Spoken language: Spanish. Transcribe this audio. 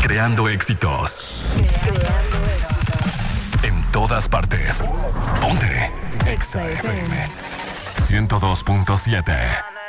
Creando éxitos. En todas partes. Ponte. Exa FM 102.7.